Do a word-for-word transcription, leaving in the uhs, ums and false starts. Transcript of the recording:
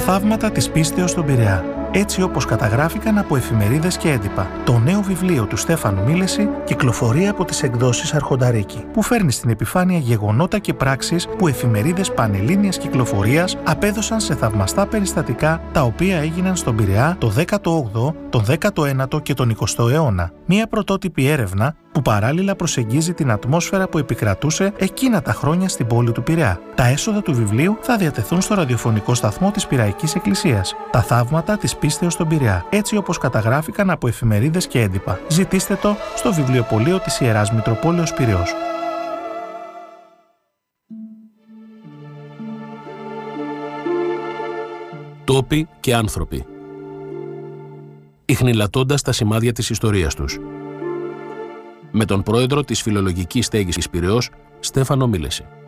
θαύματα της πίστεως στον Πειραιά, έτσι όπως καταγράφηκαν από εφημερίδες και έντυπα. Το νέο βιβλίο του Στέφανου Μίλεση κυκλοφορεί από τις εκδόσεις Αρχονταρίκη, που φέρνει στην επιφάνεια γεγονότα και πράξεις που εφημερίδες πανελλήνιας κυκλοφορίας απέδωσαν σε θαυμαστά περιστατικά τα οποία έγιναν στον Πειραιά το δέκατο όγδοο, τον δέκατο ένατο και τον εικοστό αιώνα. Μία πρωτότυπη έρευνα που παράλληλα προσεγγίζει την ατμόσφαιρα που επικρατούσε εκείνα τα χρόνια στην πόλη του Πειραιά. Τα έσοδα του βιβλίου θα διατεθούν στο ραδιοφωνικό σταθμό της Πειραϊκής Εκκλησίας. Τα θαύματα της πίστεως στον Πειραιά, έτσι όπως καταγράφηκαν από εφημερίδες και έντυπα. Ζητήστε το στο βιβλιοπωλείο της Ιεράς Μητροπόλεως Πειραιώς. Τόποι και άνθρωποι, ιχνηλατώντας τα σημάδια της ιστορίας τους. Με τον πρόεδρο της Φιλολογικής Στέγης της Πειραιώς, Στέφανο Μίλεση.